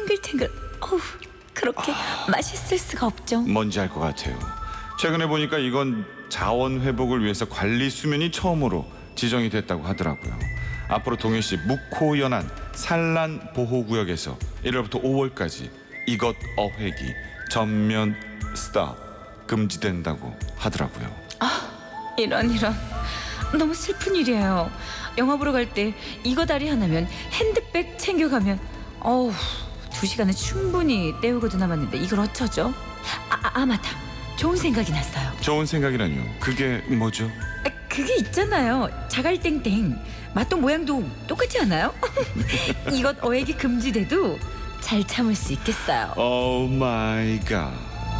탱글탱글. 어우, 그렇게 맛있을 수가 없죠. 뭔지 알 것 같아요. 최근에 보니까 이건 자원 회복을 위해서 관리 수면이 처음으로 지정이 됐다고 하더라고요. 앞으로 동해시 묵호연안 산란 보호구역에서 1월부터 5월까지 이것 어획이 전면 스탑 금지된다고 하더라고요. 이런 너무 슬픈 일이에요. 영화 보러 갈 때 이거 다리 하나면 핸드백 챙겨가면 2시간은 충분히 때우고도 남았는데 이걸 어쩌죠? 맞다. 좋은 생각이 났어요. 좋은 생각이라뇨. 그게 뭐죠? 그게 있잖아요. 자갈땡땡. 맛도 모양도 똑같지 않아요? 이것 어획이 금지돼도 잘 참을 수 있겠어요. 오 마이 갓.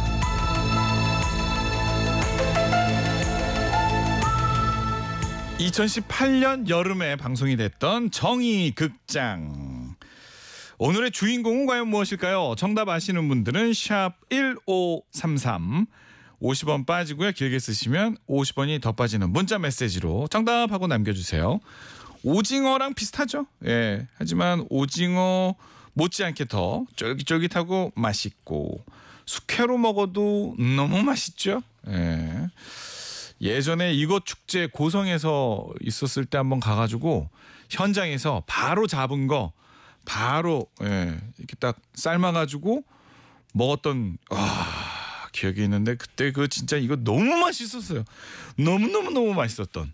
(2018년) 여름에 방송이 됐던 정의극장. 오늘의 주인공은 과연 무엇일까요? 정답 아시는 분들은 샵 1533 50원 빠지고요. 길게 쓰시면 50원이 더 빠지는 문자 메시지로 정답하고 남겨주세요. 오징어랑 비슷하죠? 예. 하지만 오징어 못지않게 더 쫄깃쫄깃하고 맛있고 숙회로 먹어도 너무 맛있죠? 예. 예전에 이것 축제 고성에서 있었을 때 한번 가가지고 현장에서 바로 잡은 거 바로 이렇게 딱 삶아가지고 먹었던 기억이 있는데 그때 그 진짜 이거 너무 맛있었어요. 너무 맛있었던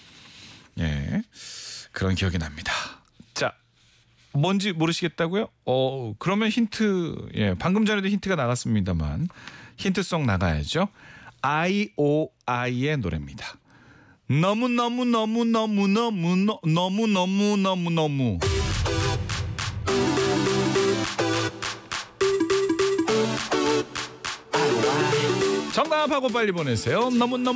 그런 기억이 납니다. 자, 뭔지 모르시겠다고요? 그러면 힌트 방금 전에도 힌트가 나갔습니다만 힌트송 나가야죠. IOI의 노래입니다. 너무 정답하고 빨리 보내세요. 너무